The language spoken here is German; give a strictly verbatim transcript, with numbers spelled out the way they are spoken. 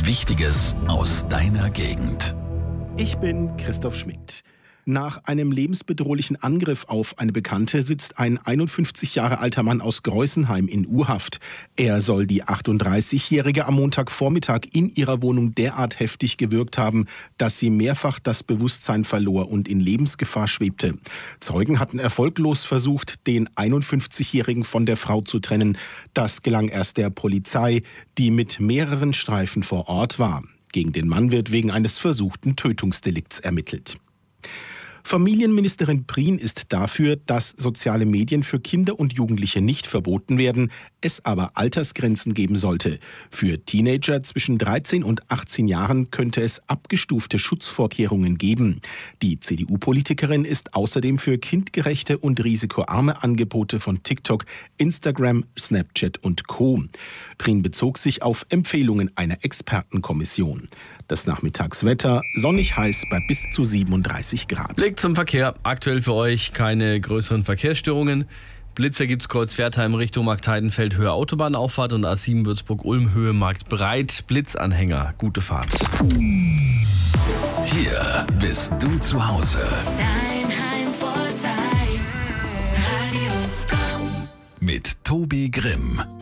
Wichtiges aus deiner Gegend. Ich bin Christoph Schmidt. Nach einem lebensbedrohlichen Angriff auf eine Bekannte sitzt ein einundfünfzig Jahre alter Mann aus Greußenheim in U-Haft. Er soll die achtunddreißigjährige am Montagvormittag in ihrer Wohnung derart heftig gewürgt haben, dass sie mehrfach das Bewusstsein verlor und in Lebensgefahr schwebte. Zeugen hatten erfolglos versucht, den einundfünfzigjährigen von der Frau zu trennen. Das gelang erst der Polizei, die mit mehreren Streifen vor Ort war. Gegen den Mann wird wegen eines versuchten Tötungsdelikts ermittelt. Familienministerin Prien ist dafür, dass soziale Medien für Kinder und Jugendliche nicht verboten werden, es aber Altersgrenzen geben sollte. Für Teenager zwischen dreizehn und achtzehn Jahren könnte es abgestufte Schutzvorkehrungen geben. Die C D U-Politikerin ist außerdem für kindgerechte und risikoarme Angebote von TikTok, Instagram, Snapchat und Co. Prien bezog sich auf Empfehlungen einer Expertenkommission. Das Nachmittagswetter sonnig heiß bei bis zu siebenunddreißig Grad. Blick zum Verkehr. Aktuell für euch keine größeren Verkehrsstörungen. Blitzer gibt's Kreuz-Wertheim Richtung Marktheidenfeld Höhe Autobahnauffahrt und A sieben Würzburg-Ulm Höhe Marktbreit. Blitzanhänger. Gute Fahrt. Hier bist du zu Hause. Dein Heimvorteil, Radio Komm. Mit Tobi Grimm.